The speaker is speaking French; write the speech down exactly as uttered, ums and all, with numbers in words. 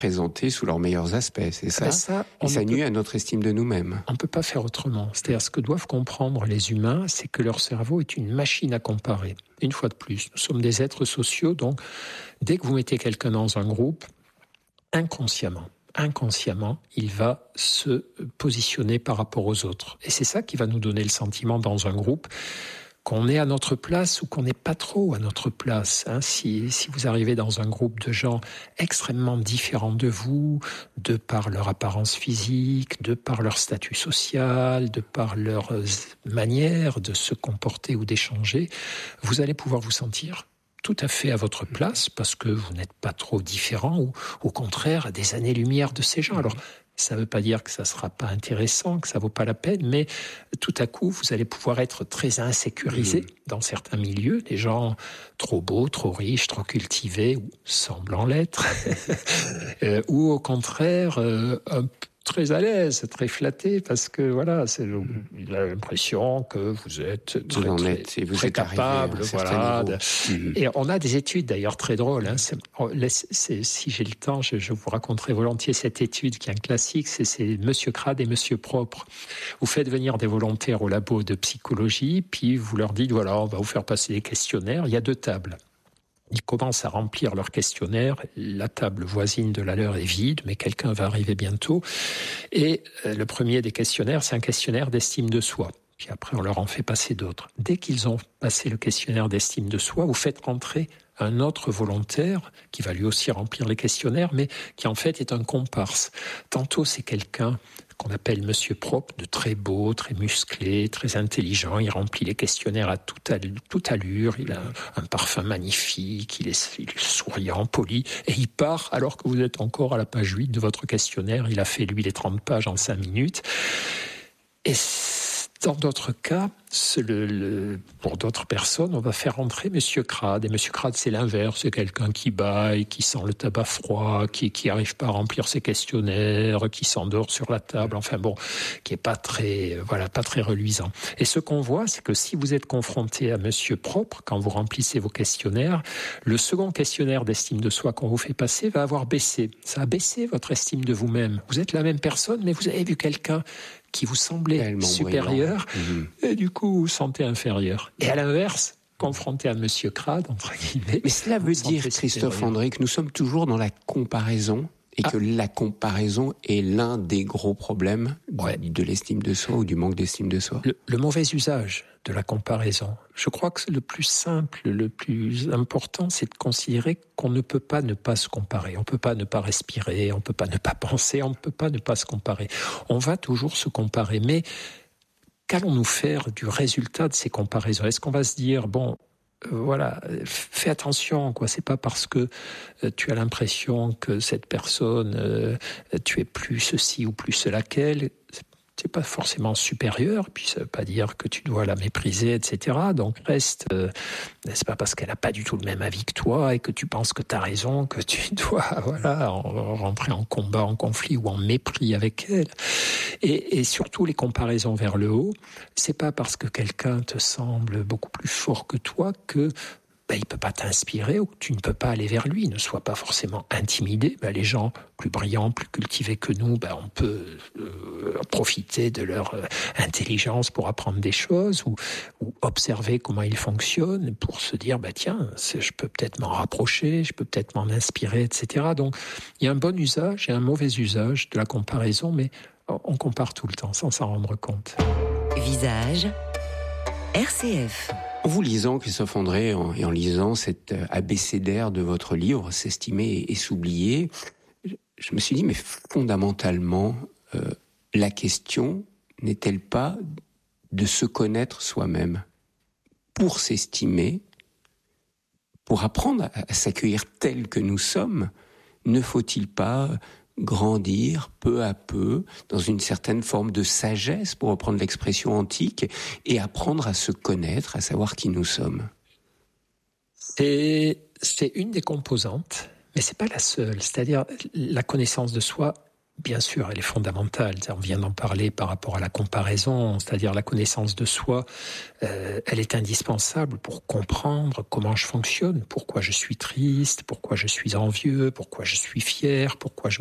présentés sous leurs meilleurs aspects, c'est ça, ben ça Et ça nuit peut, à notre estime de nous-mêmes. On ne peut pas faire autrement. C'est-à-dire, ce que doivent comprendre les humains, c'est que leur cerveau est une machine à comparer. Une fois de plus, nous sommes des êtres sociaux, donc dès que vous mettez quelqu'un dans un groupe, inconsciemment, inconsciemment, il va se positionner par rapport aux autres. Et c'est ça qui va nous donner le sentiment dans un groupe qu'on est à notre place ou qu'on n'est pas trop à notre place. Hein. Si, si vous arrivez dans un groupe de gens extrêmement différents de vous, de par leur apparence physique, de par leur statut social, de par leur manière de se comporter ou d'échanger, vous allez pouvoir vous sentir tout à fait à votre place parce que vous n'êtes pas trop différent ou au contraire à des années-lumière de ces gens. Alors, ça ne veut pas dire que ça ne sera pas intéressant, que ça ne vaut pas la peine, mais tout à coup, vous allez pouvoir être très insécurisé mmh. dans certains milieux, des gens trop beaux, trop riches, trop cultivés, ou semblant l'être, euh, ou au contraire, euh, un très à l'aise, très flatté, parce que voilà, c'est, il a l'impression que vous êtes très, vous très, êtes, et vous très êtes capable, voilà. De, mmh. Et on a des études d'ailleurs très drôles. Hein, c'est, c'est, si j'ai le temps, je, je vous raconterai volontiers cette étude qui est un classique. C'est, c'est Monsieur Crade et Monsieur Propre. Vous faites venir des volontaires au labo de psychologie, puis vous leur dites voilà, on va vous faire passer des questionnaires. Il y a deux tables. Ils commencent à remplir leur questionnaire. La table voisine de la leur est vide, mais quelqu'un va arriver bientôt. Et le premier des questionnaires, c'est un questionnaire d'estime de soi. Puis après, on leur en fait passer d'autres. Dès qu'ils ont passé le questionnaire d'estime de soi, vous faites rentrer un autre volontaire qui va lui aussi remplir les questionnaires, mais qui en fait est un comparse. Tantôt, c'est quelqu'un qu'on appelle Monsieur Propre, de très beau, très musclé, très intelligent. Il remplit les questionnaires à toute allure, toute allure. Il a un, un parfum magnifique, il est, il est souriant, poli. Et il part alors que vous êtes encore à la page huit de votre questionnaire. Il a fait, lui, les trente pages en cinq minutes. Et dans d'autres cas, le, le, pour d'autres personnes, on va faire entrer Monsieur Crade. Et Monsieur Crade, c'est l'inverse. C'est quelqu'un qui bâille, qui sent le tabac froid, qui qui arrive pas à remplir ses questionnaires, qui s'endort sur la table. Enfin bon, qui est pas très, voilà, pas très reluisant. Et ce qu'on voit, c'est que si vous êtes confronté à Monsieur Propre, quand vous remplissez vos questionnaires, le second questionnaire d'estime de soi qu'on vous fait passer va avoir baissé. Ça a baissé votre estime de vous-même. Vous êtes la même personne, mais vous avez vu quelqu'un qui vous semblait tellement supérieur, mmh. et du coup, vous vous sentez inférieur. Et à l'inverse, confronté à Monsieur Crade, entre guillemets... Mais cela veut dire, Christophe André, que nous sommes toujours dans la comparaison, et ah. que la comparaison est l'un des gros problèmes ouais. de l'estime de soi ou du manque d'estime de soi. Le, le mauvais usage de la comparaison. Je crois que le plus simple, le plus important, c'est de considérer qu'on ne peut pas ne pas se comparer. On ne peut pas ne pas respirer, on ne peut pas ne pas penser, on ne peut pas ne pas se comparer. On va toujours se comparer, mais qu'allons-nous faire du résultat de ces comparaisons ? Est-ce qu'on va se dire, bon, euh, voilà, fais attention, quoi. C'est pas parce que euh, tu as l'impression que cette personne, euh, tu es plus ceci ou plus cela qu'elle, c'est pas forcément supérieur, puis ça veut pas dire que tu dois la mépriser, et cetera. Donc reste, euh, c'est pas parce qu'elle a pas du tout le même avis que toi et que tu penses que tu as raison que tu dois, voilà, rentrer en combat, en conflit ou en mépris avec elle. Et, et surtout les comparaisons vers le haut, c'est pas parce que quelqu'un te semble beaucoup plus fort que toi que ben, il ne peut pas t'inspirer ou que tu ne peux pas aller vers lui. Ne sois pas forcément intimidé. Ben, les gens plus brillants, plus cultivés que nous, ben, on peut euh, profiter de leur euh, intelligence pour apprendre des choses ou, ou observer comment ils fonctionnent pour se dire, ben, tiens, c'est, je peux peut-être m'en rapprocher, je peux peut-être m'en inspirer, et cetera. Donc, il y a un bon usage et un mauvais usage de la comparaison, mais on compare tout le temps sans s'en rendre compte. Visage R C F. En vous lisant, Christophe André, et en lisant cet abécédaire de votre livre, S'estimer et s'oublier, je me suis dit, mais fondamentalement, euh, la question n'est-elle pas de se connaître soi-même ? Pour s'estimer, pour apprendre à, à s'accueillir tel que nous sommes, ne faut-il pas grandir peu à peu dans une certaine forme de sagesse, pour reprendre l'expression antique, et apprendre à se connaître, à savoir qui nous sommes. C'est, c'est une des composantes, mais c'est pas la seule. C'est-à-dire, la connaissance de soi Bien sûr, elle est fondamentale. On vient d'en parler par rapport à la comparaison, c'est-à-dire la connaissance de soi. Euh, elle est indispensable pour comprendre comment je fonctionne, pourquoi je suis triste, pourquoi je suis envieux, pourquoi je suis fier, pourquoi je